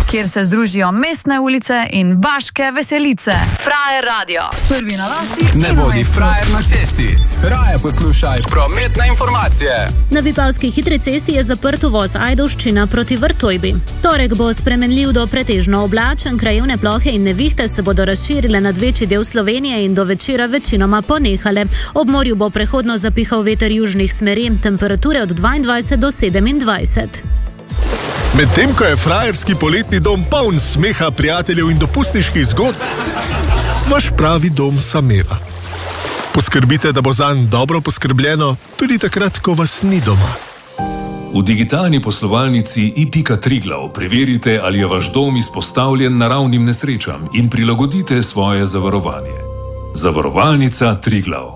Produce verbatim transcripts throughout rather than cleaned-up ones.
kjer se združijo mestne ulice in vaške veselice. Frajer radio. Prvi na vasi. Ne bodi frajer na cesti. Raje poslušaj prometne informacije. Na Vipavski hitri cesti je zaprt uvoz Ajdovščina proti Vrtojbi. Torek bo spremenljiv do pretežno oblačen, krajevne plohe in nevihte se bodo razširile nad večji del Slovenije in do večera večinoma ponehale. Ob morju bo prehodno zapihal veter južnih smeri, temperature od dvaindvajset do sedemindvajset. Medtem ko je frajerski poletni dom poln smeha, prijateljev in dopustniških zgodb, vaš pravi dom sameva. Poskrbite, da bo zanj dobro poskrbljeno, tudi takrat, ko vas ni doma. V digitalni poslovalnici i pika Triglav preverite, ali je vaš dom izpostavljen naravnim nesrečam in prilagodite svoje zavarovanje. Zavarovalnica Triglav.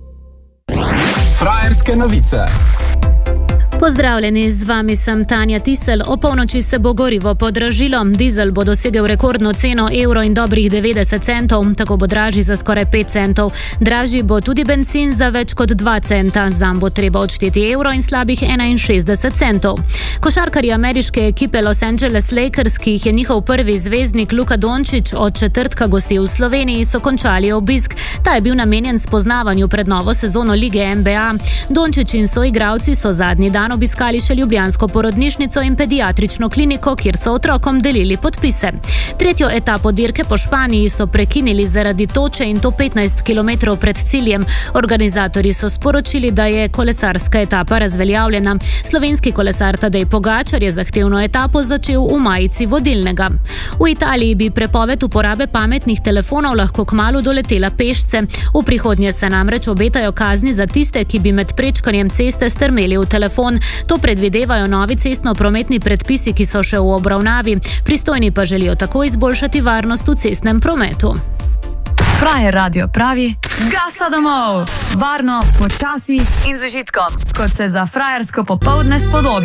Frajerske novice. Pozdravljeni, z vami sem Tanja Tisel. O polnoči se bo gorivo podražilo. Dizel bo dosegel rekordno ceno evro in dobrih devetdeset centov, tako bo dražji za skoraj pet centov. Dražji bo tudi bencin za več kot dva centa. Zanj bo treba odšteti evro in slabih enainšestdeset centov. Košarkarji ameriške ekipe Los Angeles Lakers, ki jih je njihov prvi zvezdnik Luka Dončić od četrtka gostil v Sloveniji, so končali obisk. Ta je bil namenjen spoznavanju pred novo sezono lige N B A. Dončić in soigralci so zadnji dan obiskali še ljubljansko porodnišnico in pediatrično kliniko, kjer so otrokom delili podpise. Tretjo etapo dirke po Španiji so prekinili zaradi toče in to petnajst kilometrov pred ciljem. Organizatorji so sporočili, da je kolesarska etapa razveljavljena. Slovenski kolesar Tadej Pogačar je zahtevno etapo začel v majici vodilnega. V Italiji bi prepoved uporabe pametnih telefonov lahko kmalu doletela pešce. V prihodnje se namreč obetajo kazni za tiste, ki bi med prečkanjem ceste strmeli v telefon. To predvidevajo novi cestno-prometni predpisi, ki so še v obravnavi. Pristojni pa želijo tako izboljšati varnost v cestnem prometu. Frajer radio pravi: gasa domov! Varno, počasi in z užitkom, kot se za frajersko popoldne spodobi.